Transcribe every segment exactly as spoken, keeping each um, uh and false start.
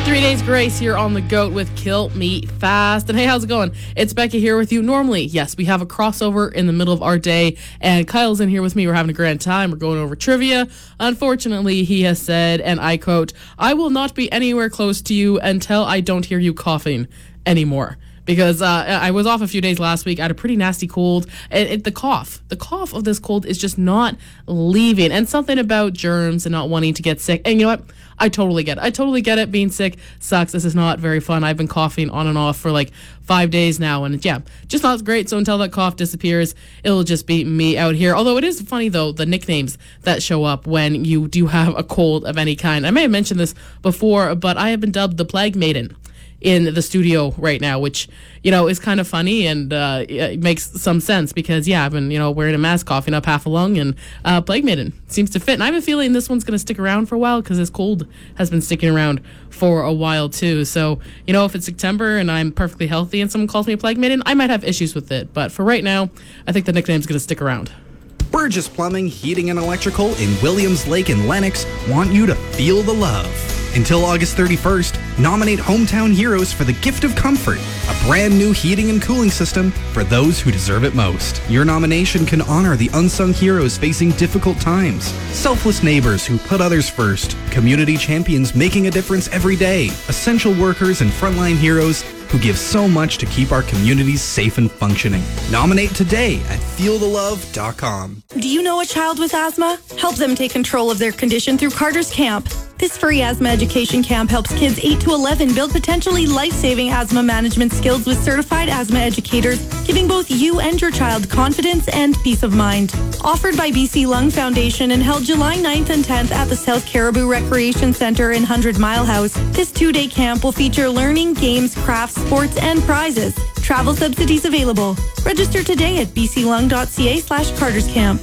Three Days Grace here on The Goat with Kill Me Fast. And hey, how's it going? It's Becky here with you. Normally, yes, we have a crossover in the middle of our day, and Kyle's in here with me. We're having a grand time. We're going over trivia. Unfortunately, he has said, and I quote, "I will not be anywhere close to you until I don't hear you coughing anymore." Because uh, I was off a few days last week. I had a pretty nasty cold. It, it, the cough, the cough of this cold is just not leaving. And something about germs and not wanting to get sick. And you know what? I totally get it. I totally get it. Being sick sucks. This is not very fun. I've been coughing on and off for like five days now. And yeah, just not great. So until that cough disappears, it'll just be me out here. Although it is funny, though, the nicknames that show up when you do have a cold of any kind. I may have mentioned this before, but I have been dubbed the Plague Maiden in the studio right now, which, you know, is kind of funny and uh, it makes some sense because, yeah, I've been, you know, wearing a mask, coughing up half a lung, and uh, Plague Maiden seems to fit. And I have a feeling this one's going to stick around for a while because this cold has been sticking around for a while, too. So, you know, if it's September and I'm perfectly healthy and someone calls me a Plague Maiden, I might have issues with it. But for right now, I think the nickname's going to stick around. Burgess Plumbing, Heating and Electrical in Williams Lake and Lennox want you to feel the love. Until August thirty-first, nominate Hometown Heroes for the gift of comfort, a brand new heating and cooling system for those who deserve it most. Your nomination can honor the unsung heroes facing difficult times, selfless neighbors who put others first, community champions making a difference every day, essential workers and frontline heroes who give so much to keep our communities safe and functioning. Nominate today at feel the love dot com. Do you know a child with asthma? Help them take control of their condition through Carter's Camp. This free asthma education camp helps kids eight to eleven build potentially life-saving asthma management skills with certified asthma educators, giving both you and your child confidence and peace of mind. Offered by B C Lung Foundation and held July ninth and tenth at the South Caribou Recreation Centre in Hundred Mile House, this two-day camp will feature learning, games, crafts, sports, and prizes. Travel subsidies available. Register today at b c lung dot c a slash carters camp.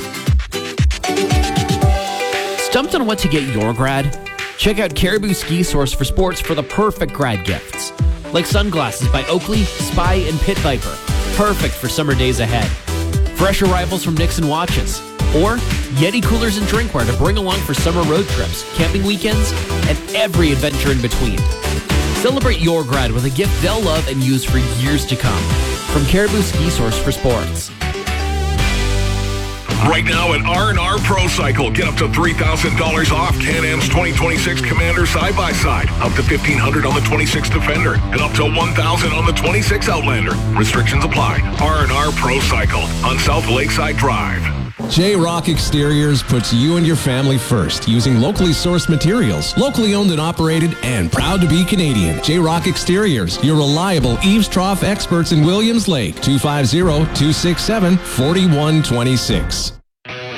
Stumped on what to get your grad? Check out Caribou Ski Source for sports for the perfect grad gifts. Like sunglasses by Oakley, Spy, and Pit Viper. Perfect for summer days ahead. Fresh arrivals from Nixon Watches. Or Yeti coolers and drinkware to bring along for summer road trips, camping weekends, and every adventure in between. Celebrate your grad with a gift they'll love and use for years to come. From Caribou Ski Source for sports. Right now at R and R Pro Cycle, get up to three thousand dollars off Can-Am's twenty twenty-six Commander side-by-side, up to fifteen hundred dollars on the twenty-six Defender, and up to one thousand dollars on the twenty-six Outlander. Restrictions apply. R and R Pro Cycle on South Lakeside Drive. J-Rock Exteriors puts you and your family first using locally sourced materials, locally owned and operated, and proud to be Canadian. J-Rock Exteriors, your reliable eaves trough experts in Williams Lake. two five zero, two six seven, four one two six.